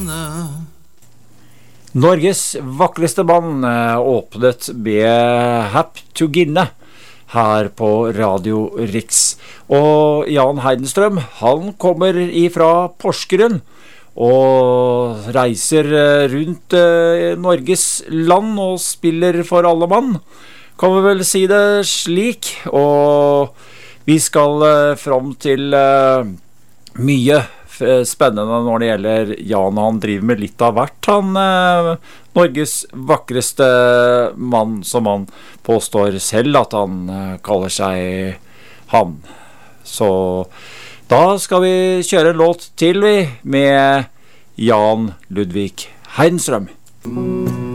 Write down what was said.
Norges vakreste mann åpnet med Happy to Ginne her på Radio Riks. Og Jan Heidenstrøm, han kommer ifra Porsgrunn og reiser rundt Norges land og spiller for alle mann. Kan vi vel si det slik. Og vi skal fram til mye spennende når det gjelder Jan. Han driver med litt av hvert. Han Norges vakreste mann, som han påstår selv at han kaller seg han. Så da skal vi kjøre en låt til med Jan Ludvig Heidenstrøm.